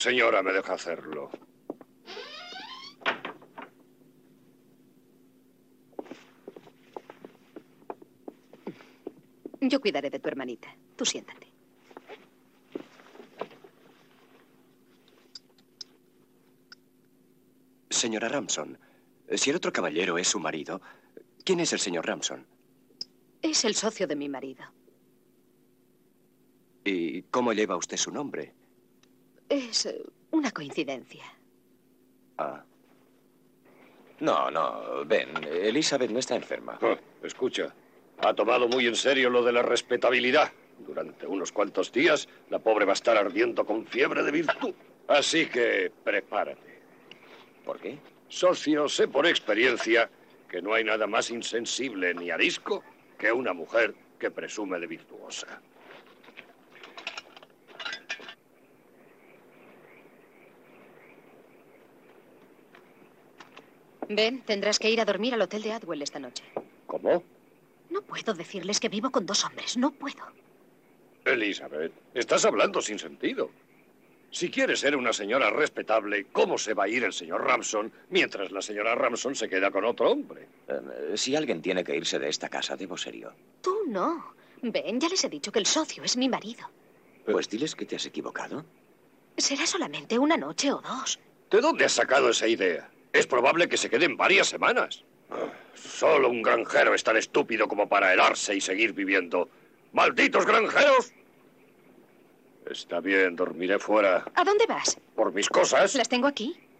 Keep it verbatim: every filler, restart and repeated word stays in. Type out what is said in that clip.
Señora, me deja hacerlo. Yo cuidaré de tu hermanita. Tú siéntate. Señora Ramson, si el otro caballero es su marido, ¿quién es el señor Ramson? Es el socio de mi marido. ¿Y cómo lleva usted su nombre? Es eh, una coincidencia. Ah. No, no, ven, Elizabeth no está enferma. Oh, escucha, ha tomado muy en serio lo de la respetabilidad. Durante unos cuantos días, la pobre va a estar ardiendo con fiebre de virtud. Así que prepárate. ¿Por qué? Socio, sé por experiencia que no hay nada más insensible ni arisco que una mujer que presume de virtuosa. Ben, tendrás que ir a dormir al hotel de Atwell esta noche. ¿Cómo? No puedo decirles que vivo con dos hombres. No puedo. Elizabeth, estás hablando sin sentido. Si quieres ser una señora respetable, ¿cómo se va a ir el señor Ramson mientras la señora Ramson se queda con otro hombre? Eh, si alguien tiene que irse de esta casa, debo ser yo. Tú no. Ben, ya les he dicho que el socio es mi marido. Pues diles que te has equivocado. Será solamente una noche o dos. ¿De dónde has sacado esa idea? Es probable que se queden varias semanas. Solo un granjero es tan estúpido como para helarse y seguir viviendo. ¡Malditos granjeros! Está bien, dormiré fuera. ¿A dónde vas? ¿Por mis cosas? Las tengo aquí.